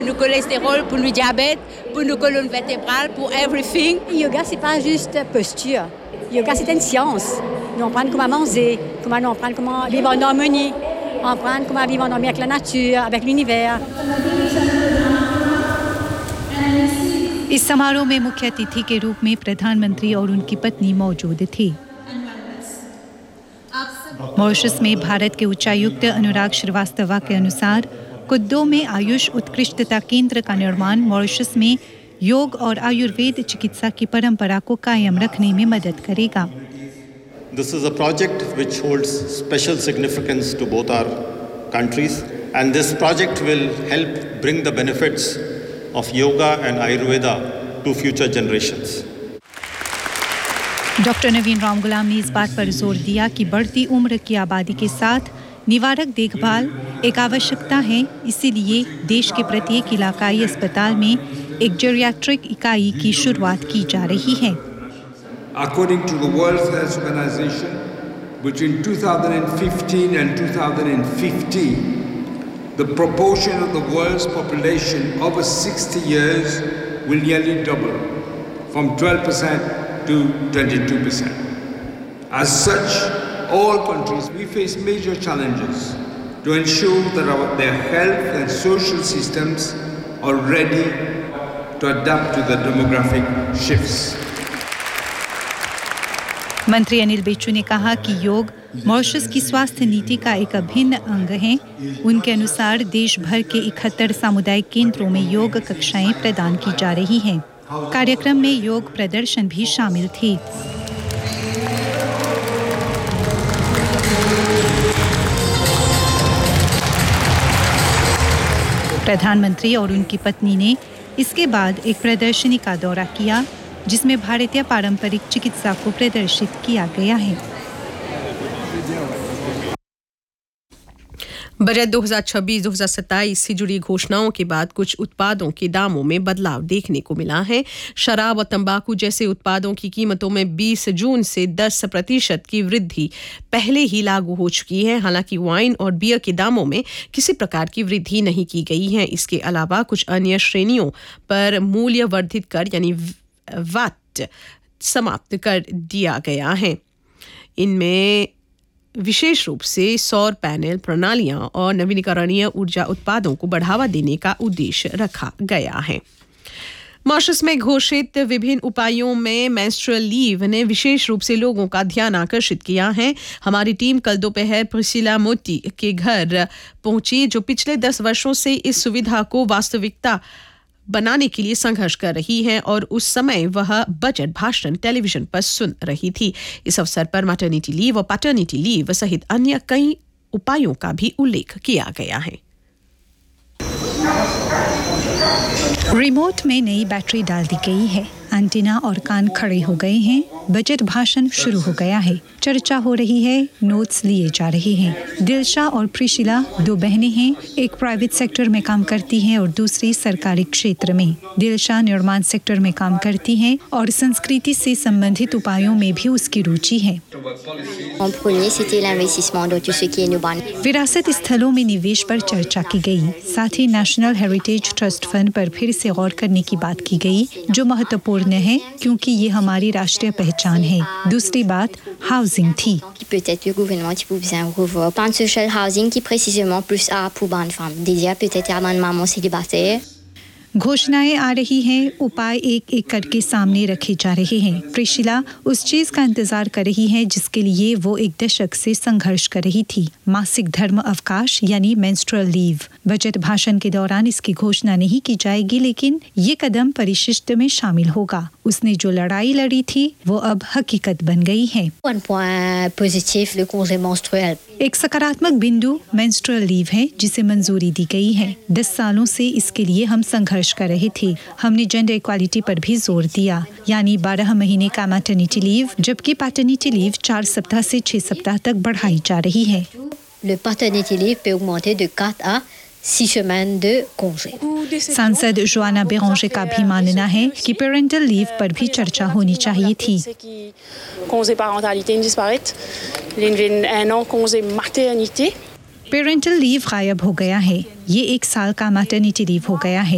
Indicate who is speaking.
Speaker 1: Le cholestérol, pour le diabète, pour nos colonnes vertébrales, pour everything.
Speaker 2: Yoga, c'est pas juste posture. Yoga, c'est une science. Nous apprendre comment manger, comment vivre en harmonie, apprendre comment vivre en harmonie avec la nature, avec l'univers.
Speaker 3: इस समारोह में मुख्य अतिथि के रूप में प्रधानमंत्री और उनकी पत्नी मौजूद थे। मॉरिशस में भारत के उच्चायुक्त अनुराग श्रीवास्तव के अनुसार कुद्दो में आयुष उत्कृष्टता केंद्र का निर्माण मॉरिशस में योग और आयुर्वेद चिकित्सा की परंपरा को कायम रखने में मदद करेगा।
Speaker 4: This is a project which holds special significance to both our countries, and this project will help bring the benefits of yoga and Ayurveda to future generations.
Speaker 3: Doctor नवीन रामगुलाम ने इस बात पर जोर दिया कि बढ़ती उम्र की आबादी के साथ निवारक देखभाल एक आवश्यकता है, इसीलिए देश के प्रत्येक इलाकाई अस्पताल में एक जेरियाट्रिक इकाई की शुरुआत की जा रही है।
Speaker 5: According to the World Health Organization, between 2015 and 2050, the proportion of the world's population over 60 years will nearly double, from 12% to 22%. As such, all countries, we face major challenges to ensure that their health and social systems are ready to adapt to the demographic shifts.
Speaker 3: मंत्री अनिल बेचू ने कहा कि योग Mauritius की स्वास्थ्य नीति का एक अभिन्न अंग है। उनके अनुसार देश भर के 71 सामुदायिक केंद्रों में योग कक्षाएं प्रदान की जा रही हैं। कार्यक्रम में योग प्रदर्शन भी शामिल थे। प्रधानमंत्री और उनकी पत्नी ने इसके बाद एक प्रदर्शनी का दौरा किया, जिसमें भारतीय पारंपरिक चिकित्सा को प्रदर्शित किया गया है।
Speaker 6: बजट 2026-2027 से जुड़ी घोषणाओं के बाद कुछ उत्पादों के दामों में बदलाव देखने को मिला है। शराब और तंबाकू जैसे उत्पादों की कीमतों में 20 जून से 10% की वृद्धि पहले ही लागू हो चुकी है। हालांकि वाइन और बियर के दामों में किसी प्रकार की वृद्धि नहीं की गई है। इसके अलावा कुछ अन्य श्रेणियों पर मूल्य वर्धित कर यानी वैट समाप्त कर दिया गया है। इनमें विशेष रूप से सौर पैनल प्रणालियां और नवीकरणीय ऊर्जा उत्पादों को बढ़ावा देने का उद्देश्य रखा गया है। मॉरिशस में घोषित विभिन्न उपायों में मेंस्ट्रुअल लीव ने विशेष रूप से लोगों का ध्यान आकर्षित किया है। हमारी टीम कल दोपहर प्रिसिला मोती के घर पहुंची, जो पिछले 10 वर्षों से इस सुविधा को वास्तविकता बनाने के लिए संघर्ष कर रही हैं और उस समय वह बजट भाषण टेलीविजन पर सुन रही थी। इस अवसर पर मैटरनिटी लीव और पैटर्निटी लीव सहित अन्य कई उपायों का भी उल्लेख किया गया है।
Speaker 3: रिमोट में नई बैटरी डाल दी गई है, एंटीना और कान खड़े हो गए हैं, बजट भाषण शुरू हो गया है, चर्चा हो रही है, नोट्स लिए जा रहे हैं। दिलशा और प्रिशिला 2 बहनें हैं, एक प्राइवेट सेक्टर में काम करती हैं और दूसरी सरकारी क्षेत्र में। दिलशा निर्माण सेक्टर में काम करती हैं और संस्कृति से संबंधित उपायों में भी उसकी रुचि है। विरासत स्थलों में निवेश पर चर्चा की गई, साथ ही नेशनल हेरिटेज ट्रस्ट फंड पर फिर से गौर करने की बात की गई, जो महत्वपूर्ण है क्योंकि ये हमारी राष्ट्रीय पहचान है। दूसरी बात हाउसिंग थी।
Speaker 7: Peut-être le gouvernement qui peut bien revoir plan de social housing qui précisément plus à pour bonnes femmes. Déjà peut-être à maman célibataire.
Speaker 3: घोषणाएं आ रही हैं, उपाय एक एक करके सामने रखे जा रहे हैं। प्रिशिला उस चीज का इंतजार कर रही है जिसके लिए वो 1 दशक से संघर्ष कर रही थी, मासिक धर्म अवकाश यानी मेंस्ट्रुअल लीव। बजट भाषण के दौरान इसकी घोषणा नहीं की जाएगी, लेकिन ये कदम परिशिष्ट में शामिल होगा। उसने जो लड़ाई लड़ी थी वो अब हकीकत बन गई है। एक सकारात्मक बिंदु मेंस्ट्रुअल लीव है, जिसे मंजूरी दी गई है। 10 सालों से इसके लिए हम संघर्ष कर रहे थे। हमने जेंडर इक्वालिटी पर भी जोर दिया, यानी 12 महीने का मैटरनिटी लीव, जबकि पैटर्निटी लीव 4 सप्ताह से 6 सप्ताह तक बढ़ाई जा रही है।
Speaker 7: Le paternity leave peut augmenter de 4 à 6 semaines de congé.
Speaker 3: सांसद जोआना बेरांजे का भी मानना है कि पेरेंटल लीव पर भी चर्चा होनी चाहिए थी।
Speaker 8: Congé parentalité ne disparaît. Un an congé maternité.
Speaker 3: Parental leave गायब हो गया है। ये 1 साल का मैटरनिटी लीव हो गया है।